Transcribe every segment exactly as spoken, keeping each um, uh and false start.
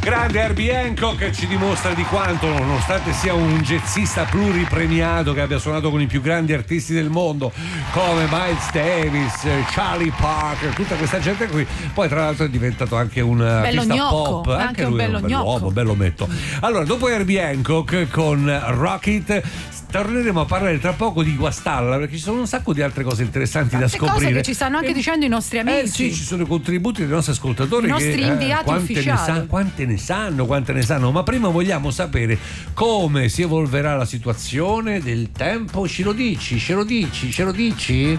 Grande Herbie Hancock ci dimostra di quanto, nonostante sia un jazzista pluripremiato che abbia suonato con i più grandi artisti del mondo come Miles Davis, Charlie Parker, tutta questa gente qui, poi tra l'altro è diventato anche un bello artista gnocco, pop, anche, anche lui un bello è un bello gnocco. uomo, bello metto. Allora, dopo Herbie Hancock con Rocket torneremo a parlare tra poco di Guastalla, perché ci sono un sacco di altre cose interessanti Tante da scoprire. cose che ci stanno anche Eh, dicendo i nostri amici. Eh sì, ci sono i contributi dei nostri ascoltatori, I nostri che, inviati eh, quante ufficiali. Ne sa, quante ne sanno, quante ne sanno. Ma prima vogliamo sapere come si evolverà la situazione del tempo. Ce lo dici, ce lo dici, ce lo dici?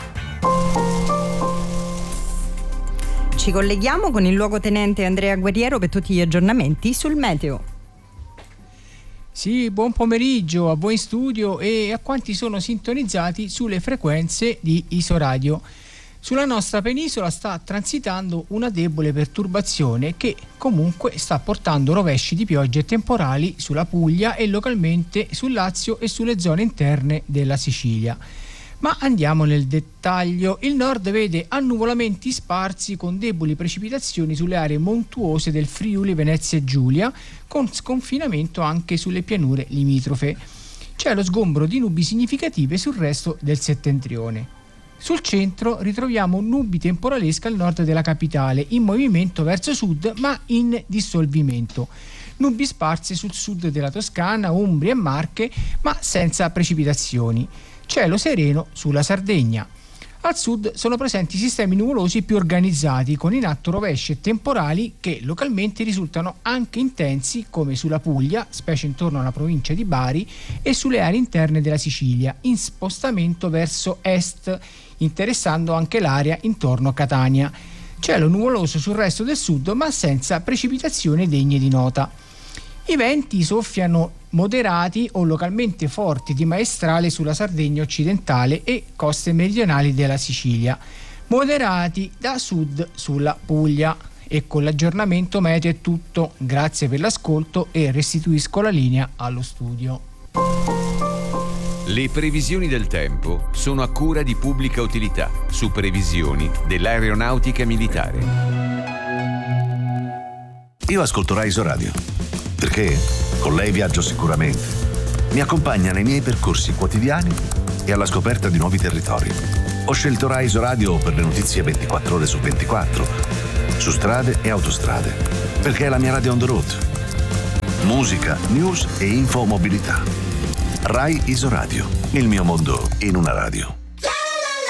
Ci colleghiamo con il luogotenente Andrea Guerriero per tutti gli aggiornamenti sul meteo. Sì, buon pomeriggio a voi in studio e a quanti sono sintonizzati sulle frequenze di Isoradio. Sulla nostra penisola sta transitando una debole perturbazione che comunque sta portando rovesci di piogge temporali sulla Puglia e localmente sul Lazio e sulle zone interne della Sicilia. Ma andiamo nel dettaglio. Il nord vede annuvolamenti sparsi con deboli precipitazioni sulle aree montuose del Friuli Venezia Giulia, con sconfinamento anche sulle pianure limitrofe. C'è lo sgombro di nubi significative sul resto del settentrione. Sul centro ritroviamo nubi temporalesche al nord della capitale, in movimento verso sud ma in dissolvimento. Nubi sparse sul sud della Toscana, Umbria e Marche, ma senza precipitazioni. Cielo sereno sulla Sardegna. Al sud sono presenti sistemi nuvolosi più organizzati, con in atto rovesci e temporali che localmente risultano anche intensi, come sulla Puglia, specie intorno alla provincia di Bari, e sulle aree interne della Sicilia, in spostamento verso est, interessando anche l'area intorno a Catania. Cielo nuvoloso sul resto del sud, ma senza precipitazioni degne di nota. I venti soffiano moderati o localmente forti di maestrale sulla Sardegna occidentale e coste meridionali della Sicilia, moderati da sud sulla Puglia. E con l'aggiornamento meteo è tutto. Grazie per l'ascolto e restituisco la linea allo studio. Le previsioni del tempo sono a cura di Pubblica Utilità, su previsioni dell'Aeronautica Militare. Io ascolto Rai Isoradio, perché con lei viaggio sicuramente. Mi accompagna nei miei percorsi quotidiani e alla scoperta di nuovi territori. Ho scelto Rai Isoradio per le notizie ventiquattro ore su ventiquattro, su strade e autostrade, perché è la mia radio on the road. Musica, news e info mobilità. Rai Isoradio, il mio mondo in una radio.